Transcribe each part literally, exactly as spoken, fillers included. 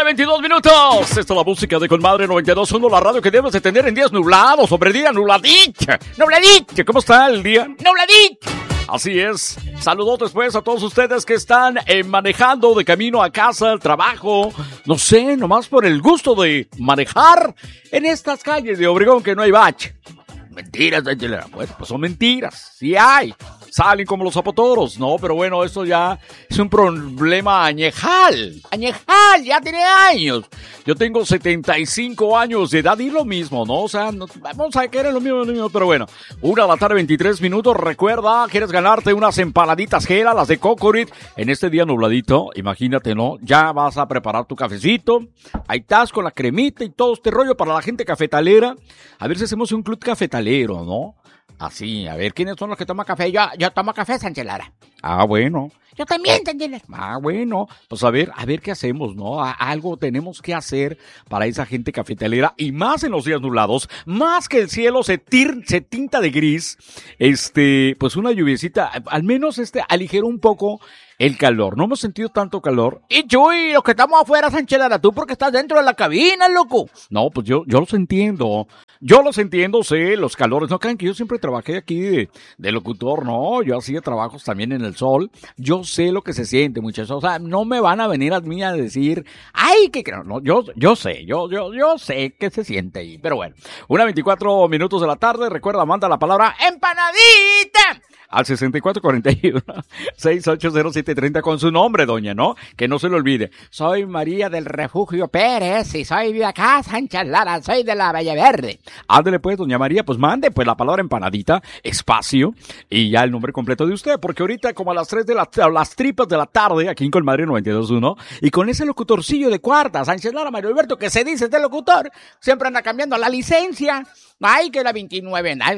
veintidós minutos. Esta es la música de Conmadre noventa y dos punto uno, la radio que debes de tener en días nublados, sobre día nubladito. Nubladito. ¿Cómo está el día? Nubladito. Así es. Saludos después a todos ustedes que están eh, manejando de camino a casa, al trabajo. No sé, nomás por el gusto de manejar en estas calles de Obregón que no hay bache. Mentiras, Angela. Bueno, pues son mentiras. Sí hay. Salen como los zapotoros. No, pero bueno, esto ya es un problema añejal. Añejal, ya tiene años. Yo tengo setenta y cinco años de edad y lo mismo, ¿no? O sea, no, vamos a querer lo mismo, lo mismo, pero bueno. Una de la tarde, veintitrés minutos. Recuerda, ¿quieres ganarte unas empanaditas Gela, las de Cocorit? En este día nubladito, imagínate, ¿no? Ya vas a preparar tu cafecito. Ahí estás con la cremita y todo este rollo para la gente cafetalera. A ver si hacemos un club cafetalero, ¿no? Así, a ver, ¿quiénes son los que toman café? Yo, yo tomo café, Sánchez Lara. Ah, bueno. Yo también, Sánchez Lara. Ah, bueno. Pues a ver, a ver qué hacemos, ¿no? A, algo tenemos que hacer para esa gente cafetalera y más en los días nublados, más que el cielo se, tir, se tinta de gris, este, pues una lluviecita, al menos este, aligeró un poco el calor. No hemos sentido tanto calor. Y Chuy, los que estamos afuera, Sánchez Lara, tú porque estás dentro de la cabina, loco. No, pues yo, yo los entiendo. Yo los entiendo, sé, los calores. No crean que yo siempre trabajé aquí de, de locutor, no. Yo hacía trabajos también en el sol. Yo sé lo que se siente, muchachos. O sea, no me van a venir a mí a decir, ay, que no, no, yo, yo sé, yo, yo, yo sé que se siente ahí. Pero bueno, una veinticuatro minutos de la tarde. Recuerda, manda la palabra empanadita al sesenta y cuatro cuarenta y uno, sesenta y ocho cero siete treinta con su nombre, doña, ¿no? Que no se lo olvide. Soy María del Refugio Pérez y soy de acá, Sánchez Lara, soy de la Valle Verde. Ándele pues, doña María, pues mande pues la palabra empanadita, espacio, y ya el nombre completo de usted, porque ahorita como a las tres de la, a las tripas de la tarde, aquí en Colmadre noventa y dos punto uno, y con ese locutorcillo de cuarta, Sánchez Lara, Mario Alberto, que se dice este locutor, siempre anda cambiando la licencia. Ay, que la veintinueve, ay,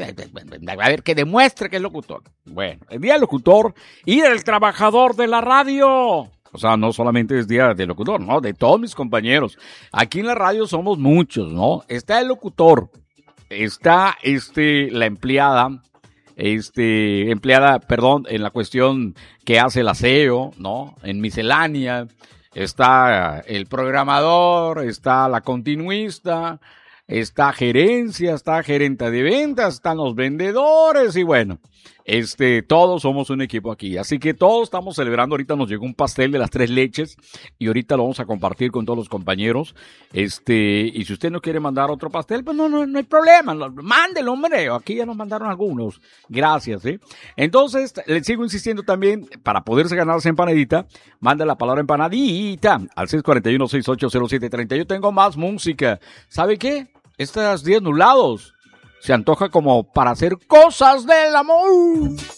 a ver, que demuestre que es locutor. Bueno, el día del locutor y del trabajador de la radio. O sea, no solamente es día del locutor, ¿no? De todos mis compañeros. Aquí en la radio somos muchos, ¿no? Está el locutor, está este, la empleada, este, empleada, perdón, en la cuestión que hace el aseo, ¿no? En miscelánea, está el programador, está la continuista, está gerencia, está gerente de ventas, están los vendedores y bueno, este, todos somos un equipo aquí. Así que todos estamos celebrando. Ahorita nos llegó un pastel de las tres leches y ahorita lo vamos a compartir con todos los compañeros. Este, y si usted no quiere mandar otro pastel, pues no, no, no hay problema. Mándelo, hombre. Aquí ya nos mandaron algunos. Gracias, ¿eh? Entonces, les sigo insistiendo también, para poderse ganar esa empanadita, manda la palabra empanadita al seis cuatro uno, seis ocho cero siete treinta. Yo tengo más música. ¿Sabe qué? Estos días nublados se antoja como para hacer cosas del amor.